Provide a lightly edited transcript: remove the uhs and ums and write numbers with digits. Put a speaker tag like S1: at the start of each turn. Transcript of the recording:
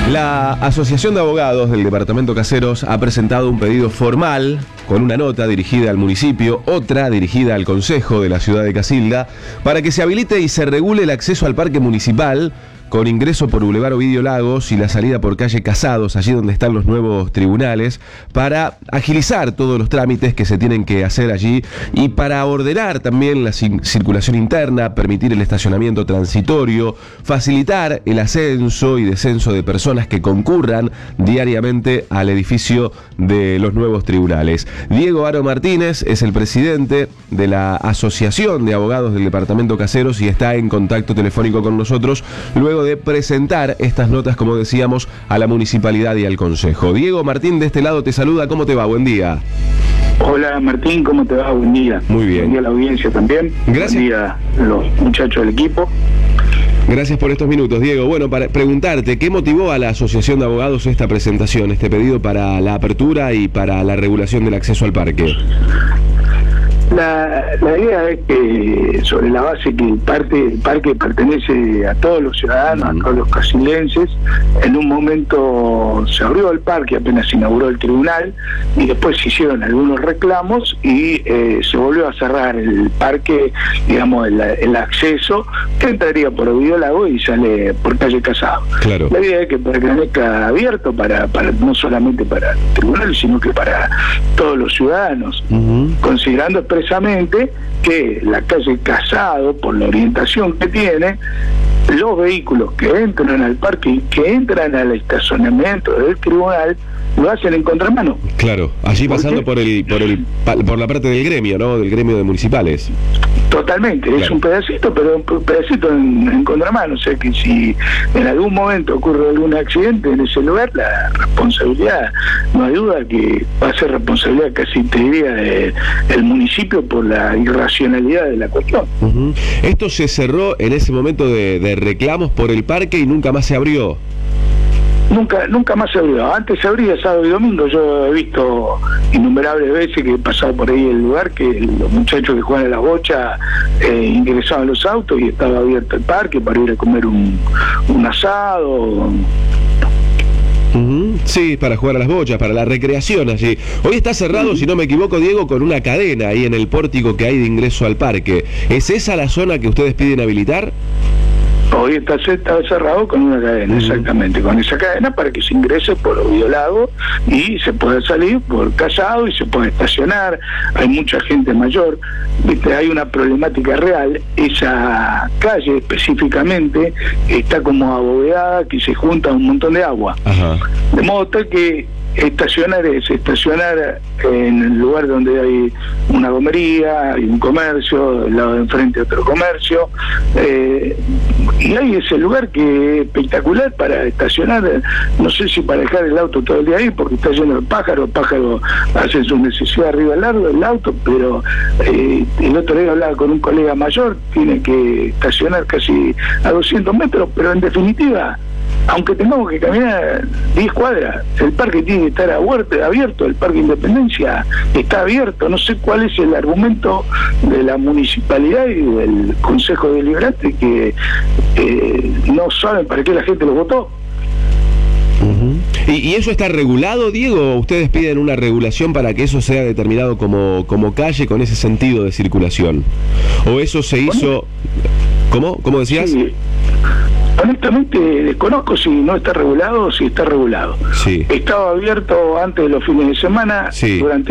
S1: La Asociación de Abogados del Departamento Caseros ha presentado un pedido formal con una nota dirigida al municipio, otra dirigida al Consejo de la Ciudad de Casilda, para que se habilite y se regule el acceso al parque municipal con ingreso por Boulevard Ovidio Lagos y la salida por calle Casados, allí donde están los nuevos tribunales, para agilizar todos los trámites que se tienen que hacer allí y para ordenar también la circulación interna, permitir el estacionamiento transitorio, facilitar el ascenso y descenso de personas que concurran diariamente al edificio de los nuevos tribunales. Diego Aro Martínez es el presidente de la Asociación de Abogados del Departamento Caseros y está en contacto telefónico con nosotros luego de presentar estas notas, como decíamos, a la municipalidad y al consejo. Diego, Martín de este lado te saluda, ¿cómo te va? Buen día.
S2: Hola Martín, ¿cómo te va? Buen día.
S1: Muy bien.
S2: Buen día a la audiencia también.
S1: Gracias.
S2: Buen día a los muchachos del equipo.
S1: Gracias por estos minutos, Diego. Bueno, para preguntarte, ¿qué motivó a la Asociación de Abogados esta presentación, este pedido para la apertura y para la regulación del acceso al parque?
S2: La idea es que, sobre la base que el parque pertenece a todos los ciudadanos, a todos los casilenses, en un momento se abrió el parque, apenas se inauguró el tribunal, y después se hicieron algunos reclamos y se volvió a cerrar el parque, digamos, el acceso, que entraría por Ovidio Lago y sale por calle Casado.
S1: Claro.
S2: La idea es que permanezca abierto para no solamente para el tribunal, sino que para todos los ciudadanos, considerando expresamente que la calle Casado, por la orientación que tiene, los vehículos que entran al parque y que entran al estacionamiento del tribunal lo hacen en contramano.
S1: Claro, allí pasando por la parte del gremio, ¿no? Del gremio de municipales.
S2: Totalmente, claro. Es un pedacito, pero un pedacito en contramano, o sea que si en algún momento ocurre algún accidente en ese lugar, la responsabilidad, no hay duda que va a ser responsabilidad casi te diría del municipio por la irracionalidad de la cuestión.
S1: Esto se cerró en ese momento de reclamos por el parque y nunca más se abrió.
S2: Nunca más se abrió. Antes se abría sábado y domingo. Yo he visto innumerables veces que he pasado por ahí el lugar, que los muchachos que juegan a la bocha ingresaban los autos y estaba abierto el parque para ir a comer un asado.
S1: Sí, para jugar a las bochas, para la recreación allí. Hoy está cerrado, si no me equivoco, Diego, con una cadena ahí en el pórtico que hay de ingreso al parque. ¿Es esa la zona que ustedes piden habilitar?
S2: Hoy está cerrado con una cadena, exactamente, con esa cadena para que se ingrese por Ovidio Lago y se pueda salir por Casado y se puede estacionar. Hay mucha gente mayor, ¿viste? Hay una problemática real. Esa calle específicamente está como abovedada, que se junta un montón de agua. Ajá. De modo tal que estacionar es estacionar en el lugar donde hay una gomería, hay un comercio, al lado de enfrente otro comercio, y ahí es el lugar que es espectacular para estacionar, no sé si para dejar el auto todo el día ahí, porque está lleno de pájaros hacen su necesidad arriba del auto, pero el otro día hablaba con un colega mayor, tiene que estacionar casi a 200 metros, pero en definitiva, aunque tengamos que caminar 10 cuadras, el parque tiene que estar abierto, el Parque Independencia está abierto. No sé cuál es el argumento de la municipalidad y del Consejo Deliberante que no saben para qué la gente lo votó.
S1: ¿Y eso está regulado, Diego? ¿O ustedes piden una regulación para que eso sea determinado como calle con ese sentido de circulación? ¿O eso se hizo...? ¿Cómo decías?
S2: Sí. Honestamente desconozco si no está regulado o si está regulado.
S1: Sí.
S2: Estaba abierto antes de los fines de semana,
S1: sí.
S2: Durante